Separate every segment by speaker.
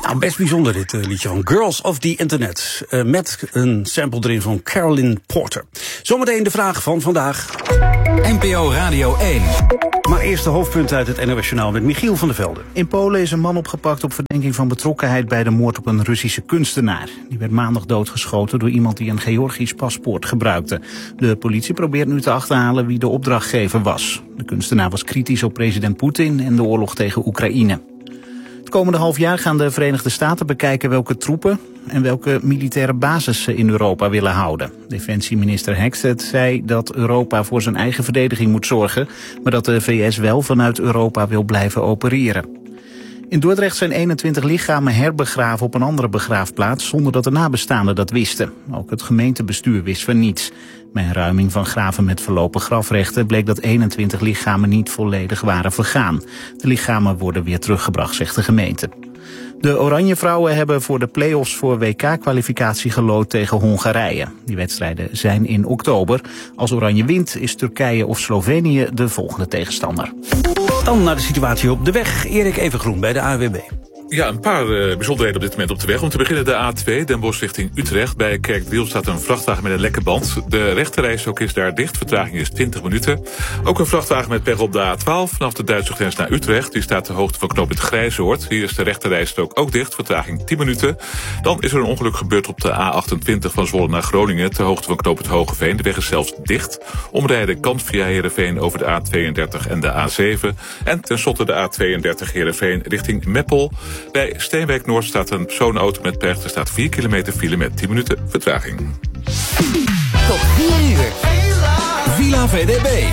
Speaker 1: Nou, best bijzonder dit liedje van Girls of the Internet. Met een sample erin van Caroline Porter. Zometeen de vraag van vandaag.
Speaker 2: NPO Radio 1.
Speaker 1: Maar eerst de hoofdpunten uit het NOS Journaal met Michiel van der Velde.
Speaker 3: In Polen is een man opgepakt op verdenking van betrokkenheid bij de moord op een Russische kunstenaar. Die werd maandag doodgeschoten door iemand die een Georgisch paspoort gebruikte. De politie probeert nu te achterhalen wie de opdrachtgever was. De kunstenaar was kritisch op president Poetin en de oorlog tegen Oekraïne. Het komende half jaar gaan de Verenigde Staten bekijken welke troepen en welke militaire bases ze in Europa willen houden. Defensieminister Hexet zei dat Europa voor zijn eigen verdediging moet zorgen, maar dat de VS wel vanuit Europa wil blijven opereren. In Dordrecht zijn 21 lichamen herbegraven op een andere begraafplaats zonder dat de nabestaanden dat wisten. Ook het gemeentebestuur wist van niets. Bij een ruiming van graven met verlopen grafrechten bleek dat 21 lichamen niet volledig waren vergaan. De lichamen worden weer teruggebracht, zegt de gemeente. De Oranjevrouwen hebben voor de play-offs voor WK-kwalificatie gelood tegen Hongarije. Die wedstrijden zijn in oktober. Als Oranje wint is Turkije of Slovenië de volgende tegenstander.
Speaker 1: Dan naar de situatie op de weg. Erik Evengroen bij de ANWB.
Speaker 4: Ja, een paar bijzonderheden op dit moment op de weg. Om te beginnen de A2, Den Bosch richting Utrecht. Bij Kerkdriel staat een vrachtwagen met een lekke band. De rechterrijstrook is daar dicht, vertraging is 20 minuten. Ook een vrachtwagen met pech op de A12 vanaf de Duitse grens naar Utrecht. Die staat ter hoogte van knooppunt Grijzoord. Hier is de rechterrijstrook ook dicht, vertraging 10 minuten. Dan is er een ongeluk gebeurd op de A28 van Zwolle naar Groningen, ter hoogte van knooppunt Hogeveen. De weg is zelfs dicht. Omrijden kan via Heerenveen over de A32 en de A7. En tenslotte de A32 Heerenveen richting Meppel. Bij Steenwijk Noord staat een persoonauto met pech. Er staat 4 kilometer file met 10 minuten vertraging.
Speaker 2: Tot 4 uur. Villa VDB.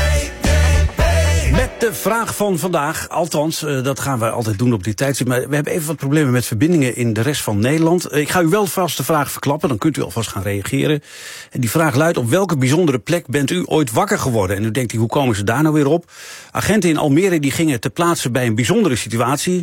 Speaker 1: Met de vraag van vandaag, althans, dat gaan wij altijd doen op dit tijdstip. Maar we hebben even wat problemen met verbindingen in de rest van Nederland. Ik ga u wel vast de vraag verklappen, dan kunt u alvast gaan reageren. En die vraag luidt: op welke bijzondere plek bent u ooit wakker geworden? En u denkt, hoe komen ze daar nou weer op? Agenten in Almere die gingen ter plaatse bij een bijzondere situatie.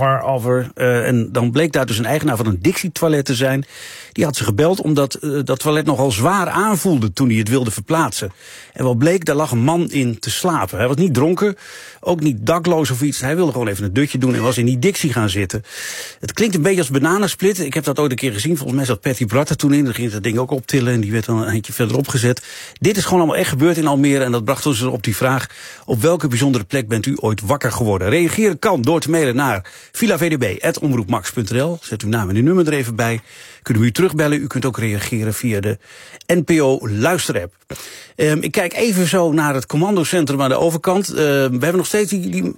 Speaker 1: En dan bleek daar dus een eigenaar van een Dixie-toilet te zijn. Die had ze gebeld omdat dat toilet nogal zwaar aanvoelde toen hij het wilde verplaatsen. En wat bleek, daar lag een man in te slapen. Hij was niet dronken, ook niet dakloos of iets. Hij wilde gewoon even een dutje doen en was in die Dixie gaan zitten. Het klinkt een beetje als bananensplit. Ik heb dat ooit een keer gezien. Volgens mij zat Patty Bart er toen in. Dan ging dat ding ook optillen en die werd dan een eindje verderop gezet. Dit is gewoon allemaal echt gebeurd in Almere. En dat bracht ons op die vraag: op welke bijzondere plek bent u ooit wakker geworden? Reageren kan door te mailen naar villavdb@omroepmax.nl. Zet uw naam en uw nummer er even bij. Kunnen we u terugbellen. U kunt ook reageren via de NPO luisterapp. Ik kijk even zo naar het commandocentrum aan de overkant. We hebben nog steeds die...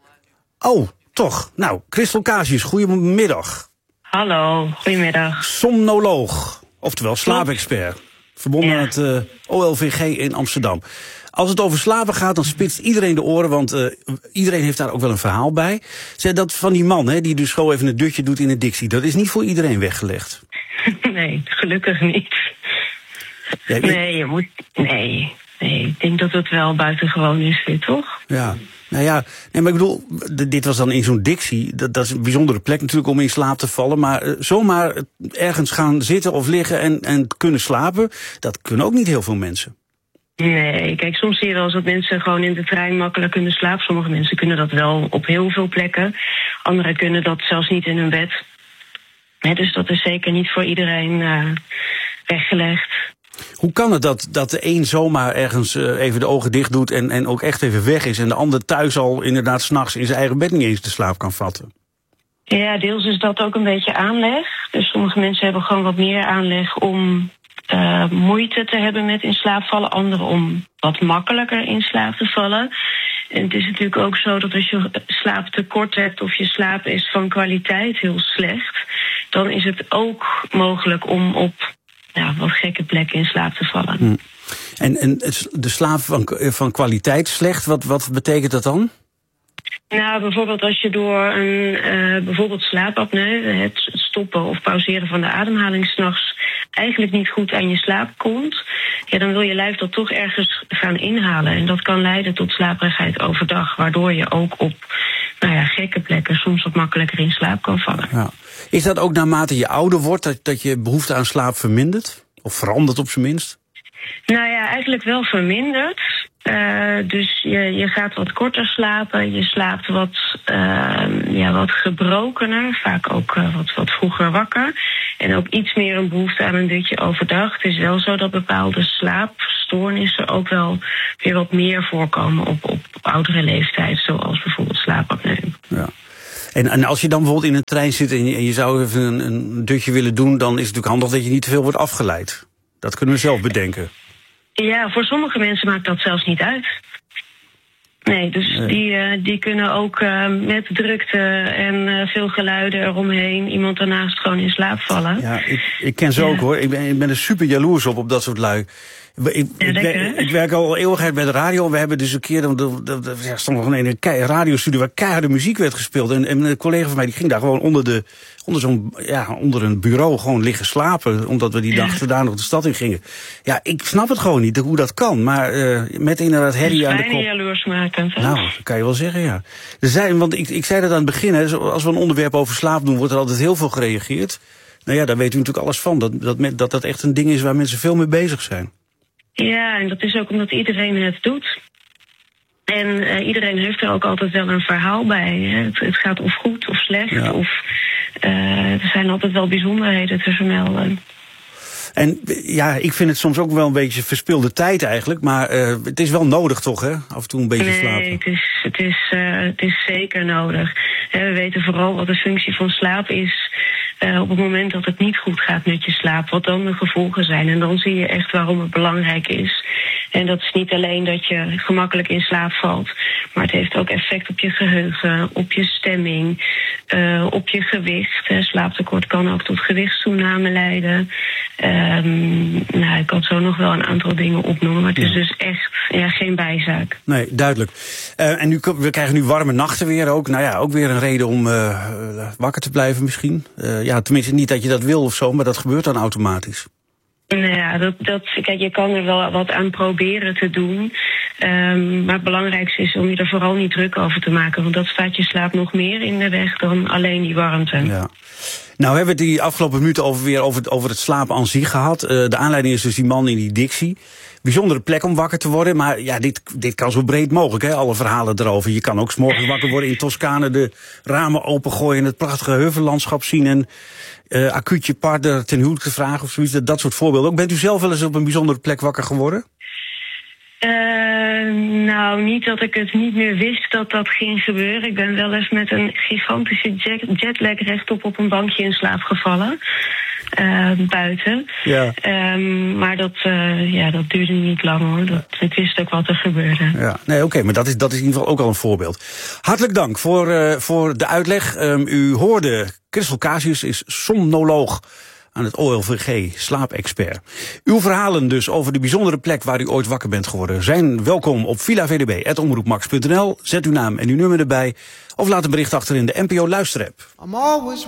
Speaker 1: Oh, toch. Nou, Christel Casius, goedemiddag.
Speaker 5: Hallo, goedemiddag.
Speaker 1: Somnoloog, oftewel slaapexpert. Verbonden aan het OLVG in Amsterdam. Als het over slapen gaat, dan spitst iedereen de oren, want iedereen heeft daar ook wel een verhaal bij. Zeg, dat van die man, die dus gewoon even een dutje doet in een Dixie, dat is niet voor iedereen weggelegd.
Speaker 5: Nee, gelukkig niet.
Speaker 1: Ja,
Speaker 5: Nee, ik denk dat het wel buitengewoon is weer, toch?
Speaker 1: Ja, nou ja, nee, maar ik bedoel, dit was dan in zo'n Dixie. Dat is een bijzondere plek natuurlijk om in slaap te vallen. Maar zomaar ergens gaan zitten of liggen en kunnen slapen, dat kunnen ook niet heel veel mensen.
Speaker 5: Nee, kijk, soms zie je wel eens dat mensen gewoon in de trein makkelijk kunnen slapen. Sommige mensen kunnen dat wel op heel veel plekken. Anderen kunnen dat zelfs niet in hun bed. Dus dat is zeker niet voor iedereen weggelegd.
Speaker 1: Hoe kan het dat de een zomaar ergens even de ogen dicht doet en ook echt even weg is, en de ander thuis al inderdaad 's nachts in zijn eigen bed niet eens de slaap kan vatten?
Speaker 5: Ja, deels is dat ook een beetje aanleg. Dus sommige mensen hebben gewoon wat meer aanleg om moeite te hebben met in slaap vallen. Anderen om wat makkelijker in slaap te vallen. En het is natuurlijk ook zo dat als je slaaptekort hebt of je slaap is van kwaliteit heel slecht, dan is het ook mogelijk om op wat gekke plekken in slaap te vallen.
Speaker 1: En de slaap van kwaliteit slecht, wat betekent dat dan?
Speaker 5: Nou, bijvoorbeeld als je door een bijvoorbeeld slaapapneu, het stoppen of pauzeren van de ademhaling 's nachts, eigenlijk niet goed aan je slaap komt, dan wil je lijf dat toch ergens gaan inhalen. En dat kan leiden tot slaperigheid overdag, waardoor je ook op gekke plekken soms wat makkelijker in slaap kan vallen.
Speaker 1: Ja. Is dat ook naarmate je ouder wordt, dat je behoefte aan slaap vermindert? Of verandert op zijn minst?
Speaker 5: Nou ja, eigenlijk wel verminderd. Dus je gaat wat korter slapen. Je slaapt wat gebrokener. Vaak ook wat vroeger wakker. En ook iets meer een behoefte aan een dutje overdag. Het is wel zo dat bepaalde slaapstoornissen ook wel weer wat meer voorkomen op oudere leeftijd. Zoals bijvoorbeeld slaapapneu.
Speaker 1: Ja. En als je dan bijvoorbeeld in een trein zit en je zou even een dutje willen doen, dan is het natuurlijk handig dat je niet te veel wordt afgeleid. Dat kunnen we zelf bedenken.
Speaker 5: Ja, voor sommige mensen maakt dat zelfs niet uit. Nee, dus die kunnen ook met drukte en veel geluiden eromheen iemand daarnaast gewoon in slaap vallen. Ja,
Speaker 1: ik ken ze ook hoor. Ik ben er super jaloers op dat soort lui. Ik werk al eeuwigheid bij de radio. En we hebben dus een keer, er stond nog een radiostudio waar keiharde muziek werd gespeeld. En een collega van mij die ging daar gewoon onder een bureau gewoon liggen slapen. Omdat we die dag daar nog de stad in gingen. Ja, ik snap het gewoon niet hoe dat kan. Maar met inderdaad herrie aan de kop.
Speaker 5: Bijna jaloersmakend.
Speaker 1: Nou, dat kan je wel zeggen, ja. Want ik zei dat aan het begin, hè, als we een onderwerp over slaap doen, wordt er altijd heel veel gereageerd. Nou ja, daar weet u natuurlijk alles van. Dat echt een ding is waar mensen veel mee bezig zijn.
Speaker 5: Ja, en dat is ook omdat iedereen het doet. En iedereen heeft er ook altijd wel een verhaal bij. Hè. Het gaat of goed of slecht. Ja. Of er zijn altijd wel bijzonderheden te vermelden. En
Speaker 1: ja, ik vind het soms ook wel een beetje verspilde tijd eigenlijk. Maar het is wel nodig toch, hè? Af en toe een beetje slapen.
Speaker 5: Nee, het is zeker nodig. We weten vooral wat de functie van slaap is. Op het moment dat het niet goed gaat met je slaap, wat dan de gevolgen zijn. En dan zie je echt waarom het belangrijk is. En dat is niet alleen dat je gemakkelijk in slaap valt, maar het heeft ook effect op je geheugen, op je stemming, op je gewicht. Slaaptekort kan ook tot gewichtstoename leiden. Ik kan zo nog wel een aantal dingen opnoemen, maar het is dus echt geen bijzaak.
Speaker 1: Nee, duidelijk. En we krijgen nu warme nachten weer ook. Nou ja, ook weer een reden om wakker te blijven misschien. Tenminste niet dat je dat wil of zo, maar dat gebeurt dan automatisch.
Speaker 5: Nou ja, kijk, je kan er wel wat aan proberen te doen. Maar het belangrijkste is om je er vooral niet druk over te maken. Want dat staat je slaap nog meer in de weg dan alleen die warmte. Ja.
Speaker 1: Nou hebben we het die afgelopen minuten weer over het slapen aan zich gehad. De aanleiding is dus die man in die Dixie. Bijzondere plek om wakker te worden. Maar ja, dit kan zo breed mogelijk, hè? Alle verhalen erover. Je kan ook 's morgens wakker worden in Toscane, de ramen opengooien, het prachtige heuvellandschap zien en acuut je partner ten huwelijk te vragen of zoiets. Dat soort voorbeelden. Ook bent u zelf wel eens op een bijzondere plek wakker geworden?
Speaker 5: Niet dat ik het niet meer wist dat dat ging gebeuren. Ik ben wel eens met een gigantische jetlag rechtop op een bankje in slaap gevallen. Buiten. Ja. Maar dat duurde niet lang hoor. Ik wist ook wat er gebeurde.
Speaker 1: Ja. Nee, oké, maar dat is in ieder geval ook al een voorbeeld. Hartelijk dank voor de uitleg. U hoorde, Christel Casius is somnoloog aan het OLVG, slaapexpert. Uw verhalen dus over de bijzondere plek waar u ooit wakker bent geworden zijn welkom op vilavdb@omroepmax.nl. Zet uw naam en uw nummer erbij of laat een bericht achter in de NPO Luisterapp.